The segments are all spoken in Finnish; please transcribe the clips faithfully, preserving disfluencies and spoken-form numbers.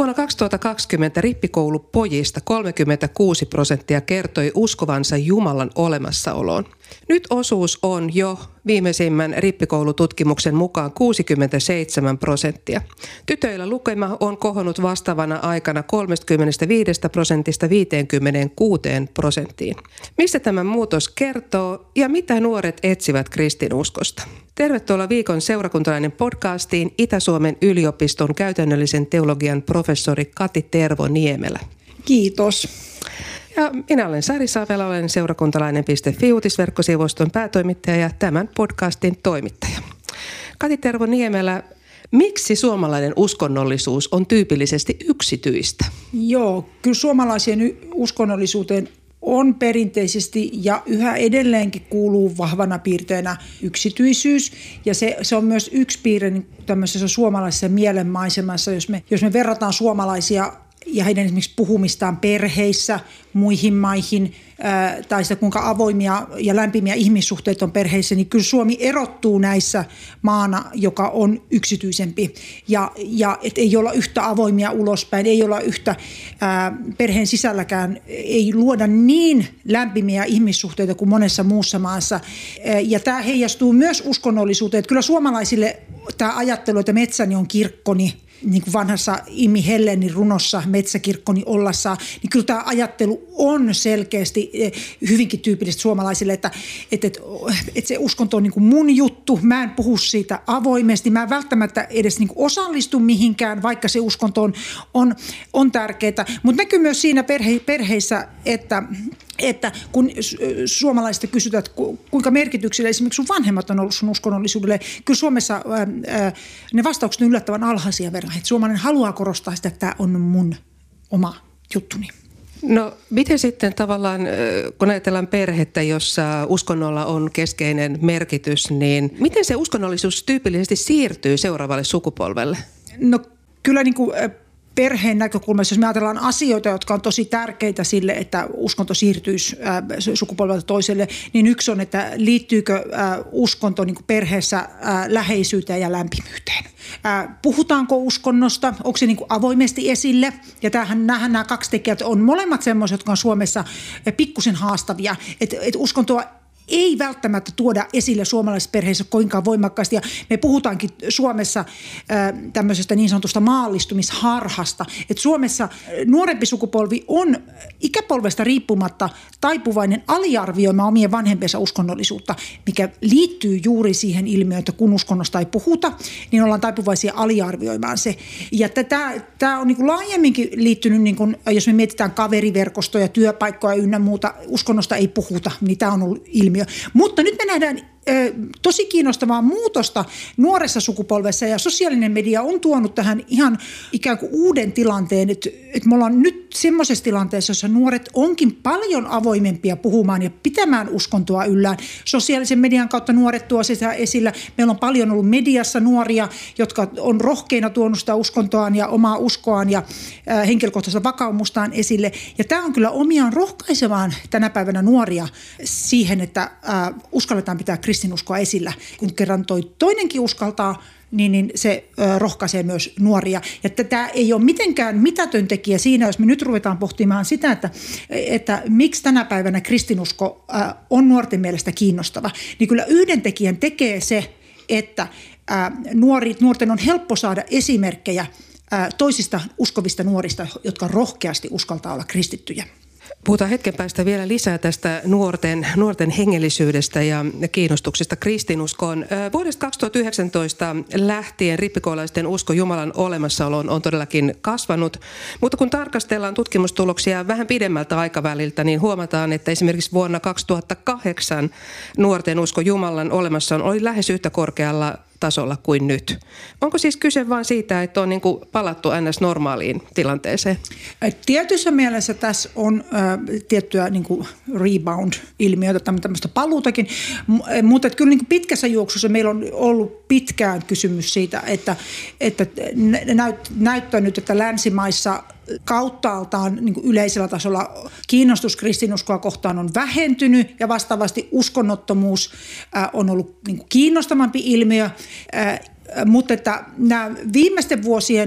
Vuonna kaksituhattakaksikymmentä rippikoulupojista kolmekymmentäkuusi prosenttia kertoi uskovansa Jumalan olemassaoloon. Nyt osuus on jo viimeisimmän rippikoulututkimuksen mukaan kuusikymmentäseitsemän prosenttia. Tytöillä lukema on kohonnut vastaavana aikana kolmekymmentäviisi prosentista viisikymmentäkuusi prosenttiin. Mistä tämä muutos kertoo ja mitä nuoret etsivät kristinuskosta? Tervetuloa viikon seurakuntalainen podcastiin Itä-Suomen yliopiston käytännöllisen teologian professori Kati Tervo-Niemelä. Kiitos. Ja minä olen Sari Savela, olen seurakuntalainen piste fi uutisverkkosivuston päätoimittaja ja tämän podcastin toimittaja. Kati Tervo-Niemelä, miksi suomalainen uskonnollisuus on tyypillisesti yksityistä? Joo, kyllä suomalaiseen uskonnollisuuteen on perinteisesti ja yhä edelleenkin kuuluu vahvana piirteenä yksityisyys. Ja se, se on myös yksi piirre tämmöisessä suomalaisessa mielenmaisemassa, jos me, jos me verrataan suomalaisia ja heidän esimerkiksi puhumistaan perheissä, muihin maihin, ää, tai sitä kuinka avoimia ja lämpimiä ihmissuhteet on perheissä, niin kyllä Suomi erottuu näissä maana, joka on yksityisempi. Ja, ja et ei olla yhtä avoimia ulospäin, ei olla yhtä ää, perheen sisälläkään, ei luoda niin lämpimiä ihmissuhteita kuin monessa muussa maassa. Ää, ja tämä heijastuu myös uskonnollisuuteen. Että kyllä suomalaisille tämä ajattelu, että metsäni on kirkkoni, niin kuin vanhassa Immi Hellenin runossa Metsäkirkkoni ollassa, niin kyllä tämä ajattelu on selkeästi hyvinkin tyypillistä suomalaisille, että, että, että se uskonto on niin kuin mun juttu, mä en puhu siitä avoimesti, mä en välttämättä edes niin kuin osallistu mihinkään, vaikka se uskonto on, on, on tärkeää, mutta näkyy myös siinä perhe, perheissä, että että kun suomalaisista kysytään, että kuinka merkityksellä esimerkiksi sun vanhemmat on ollut sun uskonnollisuudelle, kyllä Suomessa ää, ne vastaukset on yllättävän alhaisia verran. Että suomalainen haluaa korostaa sitä, että tämä on mun oma juttuni. No miten sitten tavallaan, kun ajatellaan perhettä, jossa uskonnolla on keskeinen merkitys, niin miten se uskonnollisuus tyypillisesti siirtyy seuraavalle sukupolvelle? No kyllä niin kuin perheen näkökulmassa, jos me ajatellaan asioita, jotka on tosi tärkeitä sille, että uskonto siirtyisi äh, sukupolvelta toiselle, niin yksi on, että liittyykö äh, uskonto niin kuin perheessä äh, läheisyyteen ja lämpimyyteen. Äh, puhutaanko uskonnosta, onko se niin kuin avoimesti esille? Ja tämähän, nämähän nämä kaksi tekijät on molemmat semmoiset, jotka on Suomessa pikkusen haastavia, että et uskontoa ei välttämättä tuoda esille suomalaisissa perheissä koinkaan voimakkaasti. Ja me puhutaankin Suomessa ää, tämmöisestä niin sanotusta maallistumisharhasta. Että Suomessa nuorempi sukupolvi on ikäpolvesta riippumatta taipuvainen aliarvioimaan omien vanhempiensa uskonnollisuutta, mikä liittyy juuri siihen ilmiöön, että kun uskonnosta ei puhuta, niin ollaan taipuvaisia aliarvioimaan se. Ja tämä on niin kuin laajemminkin liittynyt, niin kuin, jos me mietitään kaveriverkostoja, työpaikkoja ynnä muuta, uskonnosta ei puhuta, niin tämä on ollut ilmiö. Mutta nyt me nähdään ö, tosi kiinnostavaa muutosta nuoressa sukupolvessa ja sosiaalinen media on tuonut tähän ihan ikään kuin uuden tilanteen, että, että me ollaan nyt semmoisessa tilanteessa, jossa nuoret onkin paljon avoimempia puhumaan ja pitämään uskontoa yllään. Sosiaalisen median kautta nuoret tuo sitä esillä. Meillä on paljon ollut mediassa nuoria, jotka on rohkeina tuonut sitä uskontoaan ja omaa uskoaan ja ö, henkilökohtaista vakaumustaan esille. Ja tämä on kyllä omiaan rohkaisemaan tänä päivänä nuoria siihen, että Äh, uskalletaan pitää kristinuskoa esillä. Kun kerran toi toinenkin uskaltaa, niin, niin se äh, rohkaisee myös nuoria. Ja tämä ei ole mitenkään mitätön tekijä siinä, jos me nyt ruvetaan pohtimaan sitä, että, että miksi tänä päivänä kristinusko äh, on nuorten mielestä kiinnostava. Niin kyllä yhden tekijän tekee se, että äh, nuori, nuorten on helppo saada esimerkkejä äh, toisista uskovista nuorista, jotka rohkeasti uskaltaa olla kristittyjä. Puhutaan hetken päästä vielä lisää tästä nuorten, nuorten hengellisyydestä ja kiinnostuksesta kristinuskoon. Vuodesta kaksituhattayhdeksäntoista lähtien rippikoulaisten usko Jumalan olemassaoloon on todellakin kasvanut, mutta kun tarkastellaan tutkimustuloksia vähän pidemmältä aikaväliltä, niin huomataan, että esimerkiksi vuonna kaksituhattakahdeksan nuorten usko Jumalan olemassaoloon oli lähes yhtä korkealla tasolla kuin nyt. Onko siis kyse vain siitä, että on niin kuin palattu ns. Normaaliin tilanteeseen? Tietyssä mielessä tässä on äh, tiettyä niin kuin rebound-ilmiötä, tämmöistä paluutakin, M- mutta kyllä niin kuin pitkässä juoksussa meillä on ollut pitkään kysymys siitä, että, että näyt, näyttää nyt, että länsimaissa kauttaaltaan niin kuin yleisellä tasolla kiinnostus kristinuskoa kohtaan on vähentynyt ja vastaavasti uskonnottomuus äh, on ollut niin kuin kiinnostavampi ilmiö, äh, mutta että nämä viimeisten vuosien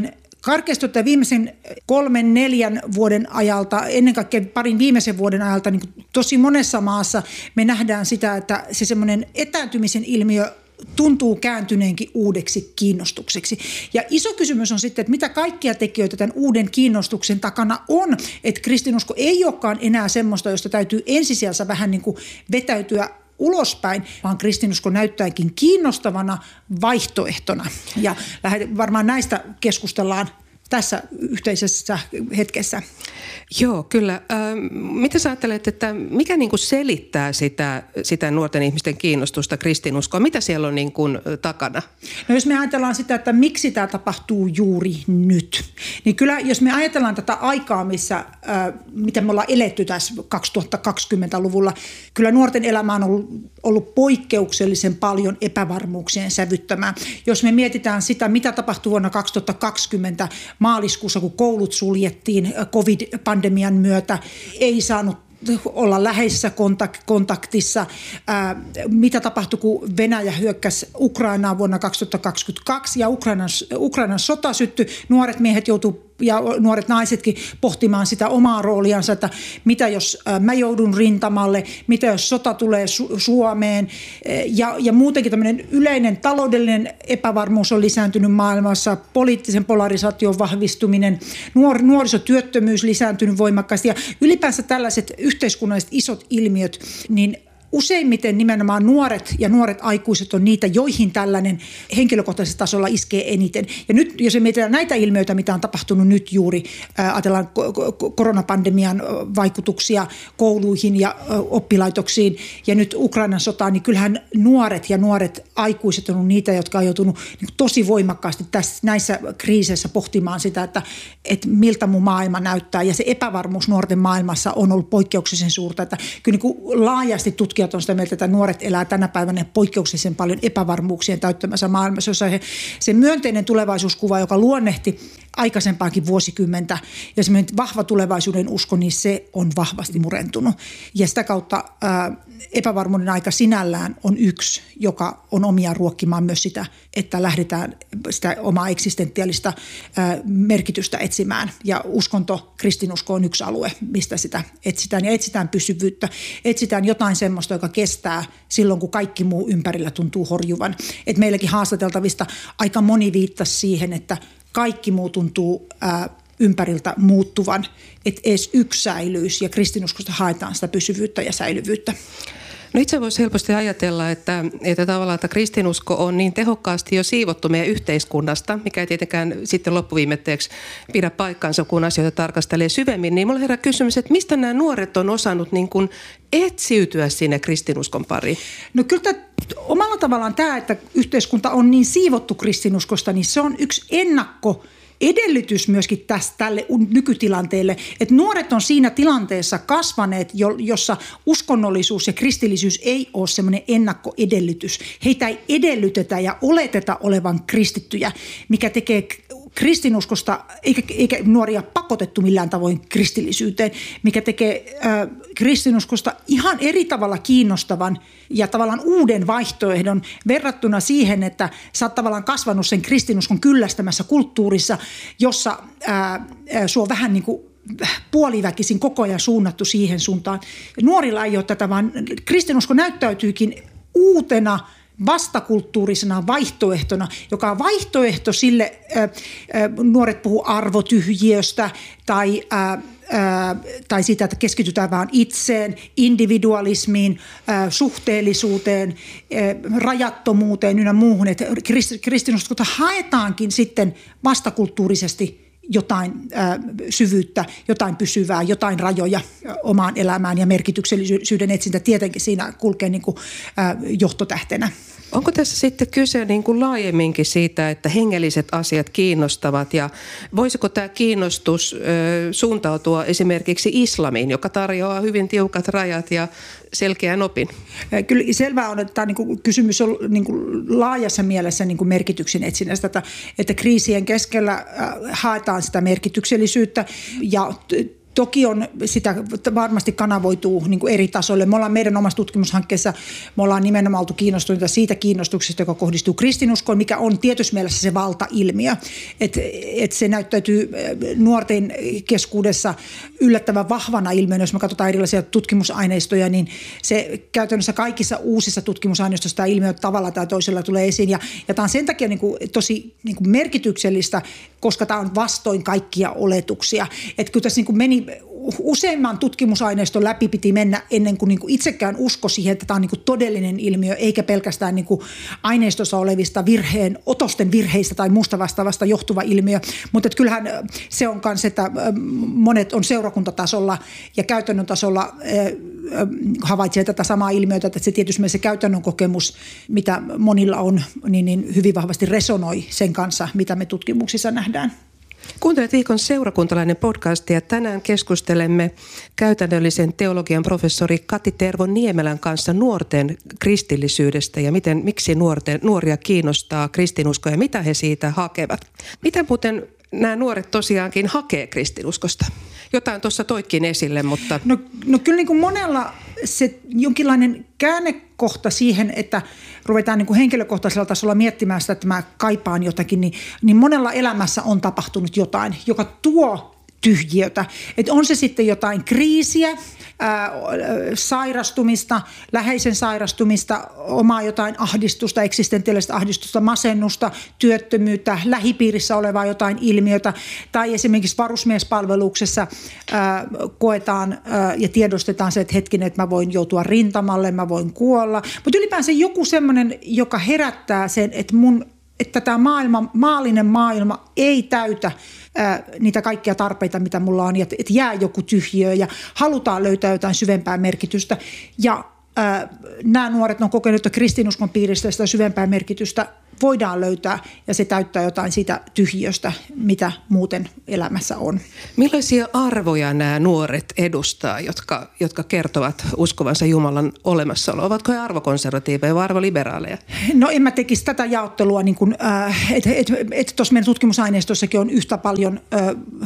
karkeasti ottaen viimeisen kolmen, neljän vuoden ajalta, ennen kaikkea parin viimeisen vuoden ajalta, niin kuin tosi monessa maassa me nähdään sitä, että se semmoinen etääntymisen ilmiö tuntuu kääntyneenkin uudeksi kiinnostukseksi. Ja iso kysymys on sitten, että mitä kaikkia tekijöitä tämän uuden kiinnostuksen takana on, että kristinusko ei olekaan enää semmoista, josta täytyy ensisijassa vähän niin kuin vetäytyä ulospäin, vaan kristinusko näyttääkin kiinnostavana vaihtoehtona. Ja varmaan näistä keskustellaan tässä yhteisessä hetkessä. Joo, kyllä. Ähm, mitä sä ajattelet, että mikä niin kuin selittää sitä, sitä nuorten ihmisten kiinnostusta kristinuskoa? Mitä siellä on niin kuin takana? No jos me ajatellaan sitä, että miksi tämä tapahtuu juuri nyt, niin kyllä jos me ajatellaan tätä aikaa, missä, äh, mitä me ollaan eletty tässä kaksituhattakaksikymmentäluvulla, kyllä nuorten elämä on ollut, ollut poikkeuksellisen paljon epävarmuuksien sävyttämää. Jos me mietitään sitä, mitä tapahtui vuonna kaksituhattakaksikymmentä maaliskuussa, kun koulut suljettiin covid-pandemian myötä, ei saanut olla läheisessä kontaktissa. Ää, mitä tapahtui, kun Venäjä hyökkäsi Ukrainaan vuonna kaksituhattakaksikymmentäkaksi ja Ukrainan, Ukrainan sota syttyi. Nuoret miehet joutuivat ja nuoret naisetkin pohtimaan sitä omaa rooliansa, että mitä jos mä joudun rintamalle, mitä jos sota tulee Su- Suomeen. Ja, ja muutenkin tämmöinen yleinen taloudellinen epävarmuus on lisääntynyt maailmassa, poliittisen polarisaation vahvistuminen, nuor- nuorisotyöttömyys lisääntynyt voimakkaasti ja ylipäänsä tällaiset yhteiskunnalliset isot ilmiöt, niin useimmiten nimenomaan nuoret ja nuoret aikuiset on niitä, joihin tällainen henkilökohtaisella tasolla iskee eniten. Ja nyt, jos mietitään näitä ilmiöitä, mitä on tapahtunut nyt juuri, ajatellaan koronapandemian vaikutuksia kouluihin ja oppilaitoksiin ja nyt Ukrainan sotaan, niin kyllähän nuoret ja nuoret aikuiset on niitä, jotka on joutunut niin tosi voimakkaasti tässä, näissä kriiseissä pohtimaan sitä, että, että miltä mun maailma näyttää. Ja se epävarmuus nuorten maailmassa on ollut poikkeuksellisen suurta. Että kyllä niin kuin laajasti tutkijat on sitä mieltä, että nuoret elää tänä päivänä poikkeuksellisen paljon epävarmuuksien täyttämässä maailmassa, jossa he, se myönteinen tulevaisuuskuva, joka luonnehti aikaisempaakin vuosikymmentä ja semmoinen vahva tulevaisuuden usko, niin se on vahvasti murentunut. Ja sitä kautta ää, epävarmuuden aika sinällään on yksi, joka on omia ruokkimaan myös sitä, että lähdetään sitä omaa eksistentiaalista ää, merkitystä etsimään. Ja uskonto, kristinusko on yksi alue, mistä sitä etsitään. Ja etsitään pysyvyyttä, etsitään jotain semmoista, joka kestää silloin, kun kaikki muu ympärillä tuntuu horjuvan. Et meilläkin haastateltavista aika moni viittasi siihen, että kaikki muu tuntuu ää, ympäriltä muuttuvan, että edes yksi säilyisi ja kristinuskosta haetaan sitä pysyvyyttä ja säilyvyyttä. No itse voisi helposti ajatella, että, että tavallaan että kristinusko on niin tehokkaasti jo siivottu meidän yhteiskunnasta, mikä ei tietenkään sitten loppuviimetteeksi pidä paikkaansa, kun asioita tarkastelee syvemmin. Niin mulla herää kysymys, että mistä nämä nuoret on osannut niin kuin etsiytyä sinne kristinuskon pariin? No kyllä tämä, omalla tavallaan tämä, että yhteiskunta on niin siivottu kristinuskosta, niin se on yksi ennakko edellytys myöskin tästä, tälle nykytilanteelle, että nuoret on siinä tilanteessa kasvaneet, jossa uskonnollisuus ja kristillisyys ei ole semmoinen ennakkoedellytys. Heitä ei edellytetä ja oleteta olevan kristittyjä, mikä tekee kristinuskosta, eikä, eikä nuoria pakotettu millään tavoin kristillisyyteen, mikä tekee äh, kristinuskosta ihan eri tavalla kiinnostavan ja tavallaan uuden vaihtoehdon verrattuna siihen, että sä oot tavallaan kasvanut sen kristinuskon kyllästämässä kulttuurissa, jossa äh, sua on vähän niin kuin puoliväkisin koko ajan suunnattu siihen suuntaan. Nuorilla ei ole tätä, vaan kristinusko näyttäytyykin uutena vastakulttuurisena vaihtoehtona, joka on vaihtoehto sille, ää, ää, nuoret puhuu arvotyhjiöstä tai, ää, ää, tai siitä, että keskitytään vaan itseen, individualismiin, ää, suhteellisuuteen, ää, rajattomuuteen ynnä muuhun. Että kristinuskosta haetaankin sitten vastakulttuurisesti jotain ää, syvyyttä, jotain pysyvää, jotain rajoja omaan elämään ja merkityksellisyyden etsintä tietenkin siinä kulkee niin kuin, ää, johtotähtenä. Onko tässä sitten kyse niin kuin laajemminkin siitä, että hengelliset asiat kiinnostavat ja voisiko tämä kiinnostus ö, suuntautua esimerkiksi islamiin, joka tarjoaa hyvin tiukat rajat ja selkeän opin? Kyllä selvää on, että tämä niin kuin kysymys on niin kuin laajassa mielessä niin kuin merkityksen etsinnästä, että, että kriisien keskellä haetaan sitä merkityksellisyyttä ja Toki on sitä varmasti kanavoituu niin kuin eri tasoille. Me ollaan meidän omassa tutkimushankkeessa, me ollaan nimenomaan oltu kiinnostuneita siitä kiinnostuksesta, joka kohdistuu kristinuskoon, mikä on tietyssä mielessä se valtailmiö. Että et se näyttäytyy nuorten keskuudessa yllättävän vahvana ilmiönä. Jos me katsotaan erilaisia tutkimusaineistoja, niin se käytännössä kaikissa uusissa tutkimusaineistoissa tämä ilmiö tavalla tai toisella tulee esiin. Ja, ja tämä on sen takia niin kuin tosi niin kuin merkityksellistä, koska tämä on vastoin kaikkia oletuksia. Että kyllä tässä niin kuin meni useimman tutkimusaineiston läpi piti mennä ennen kuin, niin kuin itsekään usko siihen, että tämä on niin kuin todellinen ilmiö, eikä pelkästään niin kuin aineistossa olevista virheen, otosten virheistä tai muusta vastaavasta johtuva ilmiö. Mutta kyllähän se on myös, että monet on seurakuntatasolla ja käytännön tasolla havaitsee tätä samaa ilmiötä, että se tietysti se käytännön kokemus, mitä monilla on, niin, niin hyvin vahvasti resonoi sen kanssa, mitä me tutkimuksissa nähdään. Kuuntelet Viikon seurakuntalainen podcastia. Tänään keskustelemme käytännöllisen teologian professori Kati Tervo Niemelän kanssa nuorten kristillisyydestä ja miten, miksi nuorten, nuoria kiinnostaa kristinusko ja mitä he siitä hakevat. Mitä muuten nämä nuoret tosiaankin hakee kristinuskosta? Jotain tuossa toikin esille, mutta... No, no kyllä niin kuin monella se jonkinlainen käännekohta siihen, että ruvetaan niin kuin henkilökohtaisella tasolla miettimään sitä, että mä kaipaan jotakin, niin, niin monella elämässä on tapahtunut jotain, joka tuo tyhjiötä. Että on se sitten jotain kriisiä, ää, sairastumista, läheisen sairastumista, omaa jotain ahdistusta, eksistentiaalista ahdistusta, masennusta, työttömyyttä, lähipiirissä olevaa jotain ilmiötä tai esimerkiksi varusmiespalveluksessa ää, koetaan ää, ja tiedostetaan se, että hetkinen, että mä voin joutua rintamalle, mä voin kuolla. Mutta ylipäänsä joku semmoinen, joka herättää sen, että mun että tämä maailma, maallinen maailma ei täytä ää, niitä kaikkia tarpeita, mitä mulla on, että et jää joku tyhjiö ja halutaan löytää jotain syvempää merkitystä. Ja ää, nämä nuoret on kokenut, että kristinuskon piiristä sitä syvempää merkitystä voidaan löytää ja se täyttää jotain siitä tyhjiöstä, mitä muuten elämässä on. Millaisia arvoja nämä nuoret edustaa, jotka, jotka kertovat uskovansa Jumalan olemassaoloa? Ovatko he arvokonservatiiveja vai arvoliberaaleja? No en mä tekisi tätä jaottelua, niin että et, et, et tuossa meidän tutkimusaineistossakin on yhtä paljon äh,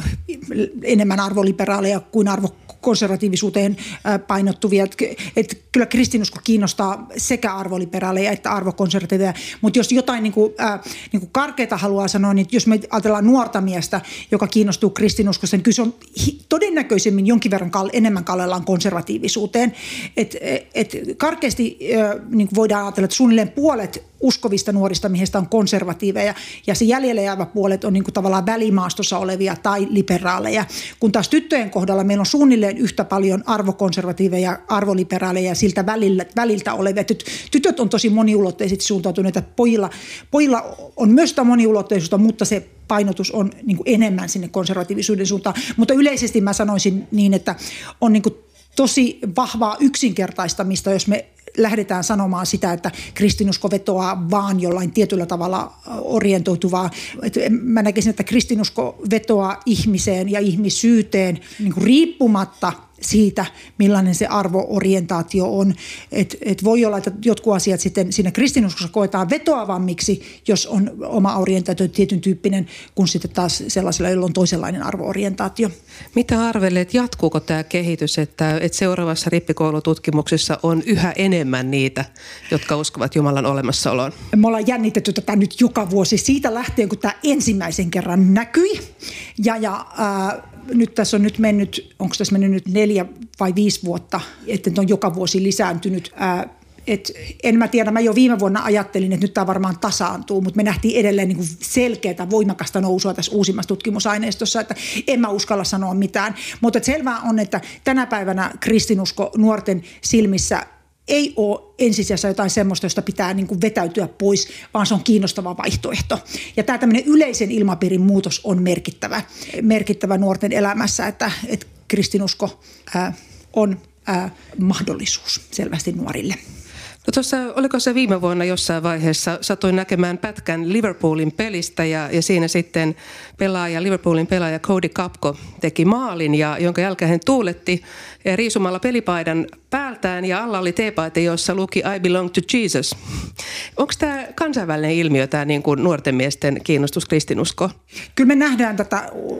enemmän arvoliberaaleja kuin arvokonservatiivisuuteen äh, painottuvia. Et, et, kyllä kristinusko kiinnostaa sekä arvoliberaaleja että arvokonservatiiveja, mutta jos jotain niin kuin, äh, niin kuin karkeita haluaa sanoa, niin jos me ajatellaan nuorta miestä, joka kiinnostuu kristinuskosta, niin kyllä se on todennäköisemmin jonkin verran kal- enemmän kallellaan konservatiivisuuteen. Et, et karkeasti äh, niin kuin voidaan ajatella, että suunnilleen puolet uskovista nuorista miehistä on konservatiiveja ja se jäljelle jäävä puolet on niin kuin tavallaan välimaastossa olevia tai liberaaleja. Kun taas tyttöjen kohdalla meillä on suunnilleen yhtä paljon arvokonservatiiveja ja arvoliberaaleja ja siltä välillä, väliltä olevia. Tytöt on tosi moniulotteisesti suuntautuneita. Pojilla, pojilla on myös sitä moniulotteisuutta, mutta se painotus on niin kuin enemmän sinne konservatiivisuuden suuntaan. Mutta yleisesti mä sanoisin niin, että on niin kuin tosi vahvaa yksinkertaistamista, jos me lähdetään sanomaan sitä, että kristinusko vetoaa vaan jollain tietyllä tavalla orientoituvaa. Mä näkisin, että kristinusko vetoaa ihmiseen ja ihmisyyteen niin kuin riippumatta siitä, millainen se arvoorientaatio on. Et, et voi olla, että jotkut asiat sitten siinä kristinuskossa koetaan vetoavammiksi, jos on oma orientaatio tietyn tyyppinen, kun sitten taas sellaisella, jolla on toisenlainen arvoorientaatio. Mitä arvelet, jatkuuko tämä kehitys, että, että seuraavassa rippikoulututkimuksessa on yhä enemmän niitä, jotka uskovat Jumalan olemassaoloon? Me ollaan jännitetty tätä nyt joka vuosi siitä lähtien, kun tämä ensimmäisen kerran näkyi. Ja, ja äh, nyt tässä on nyt mennyt, onko tässä mennyt nyt neljä vai viisi vuotta, että on joka vuosi lisääntynyt. Ää, et en mä tiedä, mä jo viime vuonna ajattelin, että nyt tämä varmaan tasaantuu, mutta me nähtiin edelleen niin kuin selkeää, voimakasta nousua tässä uusimmassa tutkimusaineistossa, että en mä uskalla sanoa mitään. Mutta selvää on, että tänä päivänä kristinusko nuorten silmissä ei ole ensisijassa jotain semmoista, josta pitää niin kuin vetäytyä pois, vaan se on kiinnostava vaihtoehto. Ja tämä tämmöinen yleisen ilmapiirin muutos on merkittävä, merkittävä nuorten elämässä, että, että kristinusko ää, on ää, mahdollisuus selvästi nuorille. No tuossa, oliko se viime vuonna jossain vaiheessa, satuin näkemään pätkän Liverpoolin pelistä ja, ja siinä sitten pelaaja, Liverpoolin pelaaja Cody Gakpo teki maalin, ja, jonka jälkeen hän tuuletti riisumalla pelipaidan päältään ja alla oli teepaita, jossa luki I belong to Jesus. Onko tämä kansainvälinen ilmiö, tämä niin kuin nuorten miesten kiinnostus kristinuskoon? Kyllä me nähdään tätä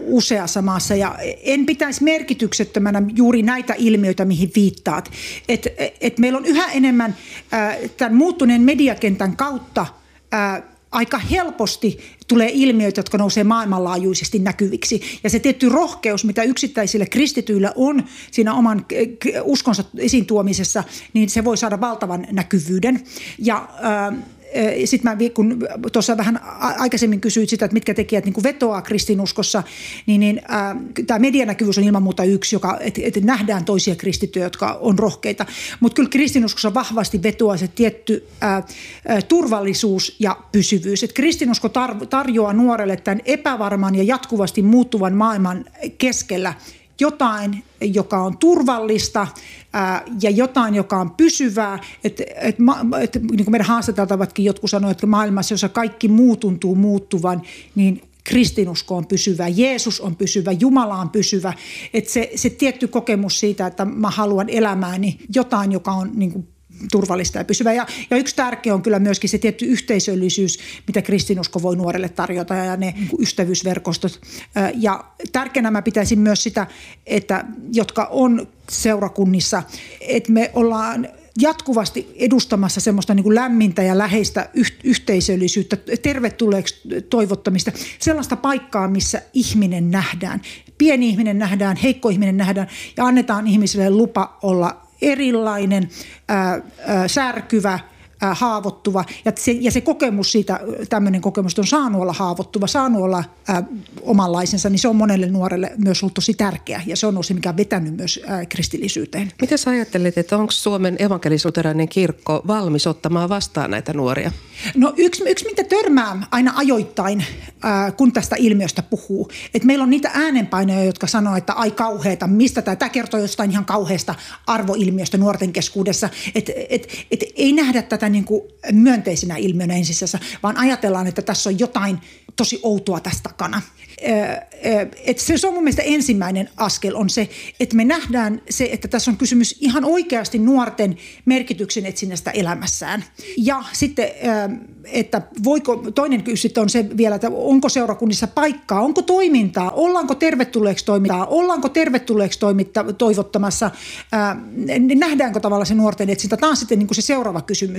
useassa maassa ja en pitäisi merkityksettömänä juuri näitä ilmiöitä, mihin viittaat. Et, et meillä on yhä enemmän äh, tämän muuttuneen mediakentän kautta äh, aika helposti tulee ilmiöitä, jotka nousee maailmanlaajuisesti näkyviksi. Ja se tietty rohkeus, mitä yksittäisillä kristityillä on siinä oman uskonsa esiin tuomisessa, niin se voi saada valtavan näkyvyyden. Ja äh, sitten mä, kun tuossa vähän aikaisemmin kysyit sitä, että mitkä tekijät niin kuin vetoaa kristinuskossa, niin, niin äh, tämä medianäkyvyys on ilman muuta yksi, joka, että et nähdään toisia kristittyjä, jotka on rohkeita. Mutta kyllä kristinuskossa vahvasti vetoaa se tietty äh, äh, turvallisuus ja pysyvyys. Et kristinusko tar- tarjoaa nuorelle tämän epävarman ja jatkuvasti muuttuvan maailman keskellä jotain, joka on turvallista ää, ja jotain, joka on pysyvää. Et, et, et, niin kuin meidän haastateltavatkin jotkut sanoivat, että maailmassa, jossa kaikki muu tuntuu muuttuvan, niin kristinusko on pysyvä, Jeesus on pysyvä, Jumala on pysyvä. Et se, se tietty kokemus siitä, että mä haluan elämääni jotain, joka on niin kuin turvallista ja pysyvä. Ja, ja yksi tärkeä on kyllä myöskin se tietty yhteisöllisyys, mitä kristinusko voi nuorelle tarjota ja ne niin kuin ystävyysverkostot. Ja tärkeänä mä pitäisin myös sitä, että jotka on seurakunnissa, että me ollaan jatkuvasti edustamassa semmoista niin kuin lämmintä ja läheistä yhteisöllisyyttä, tervetulleeksi toivottamista, sellaista paikkaa, missä ihminen nähdään. Pieni ihminen nähdään, heikko ihminen nähdään ja annetaan ihmiselle lupa olla erilainen, ää, ää, särkyvä, ää, haavoittuva. Ja se, ja se kokemus siitä, tämmöinen kokemus, että on saanut olla haavoittuva, saanut olla ää, omanlaisensa, niin se on monelle nuorelle myös ollut tosi tärkeä. Ja se on ollut se, mikä on vetänyt myös ää, kristillisyyteen. Miten sä ajattelet, että onko Suomen evankelis-luterilainen kirkko valmis ottamaan vastaan näitä nuoria? No yksi, yksi mitä törmää aina ajoittain, ää, kun tästä ilmiöstä puhuu, että meillä on niitä äänenpainoja, jotka sanoo, että ai kauheeta, mistä tämä, tämä kertoo jostain ihan kauheasta arvoilmiöstä nuorten keskuudessa, että et, et, ei nähdä tätä niin kuin myönteisenä ilmiönä ensisijaisesti, vaan ajatellaan, että tässä on jotain tosi outoa tästä takana. Että se on mun mielestä ensimmäinen askel on se, että me nähdään se, että tässä on kysymys ihan oikeasti nuorten merkityksen etsinnästä elämässään. Ja sitten, että voiko, toinen kysymys on se vielä, että onko seurakunnissa paikkaa, onko toimintaa, ollaanko tervetulleeksi toimintaa, ollaanko tervetulleeksi toimitta, toivottamassa, nähdäänkö tavallaan se nuorten etsintä. Tämä on sitten niin kuin se seuraava kysymys.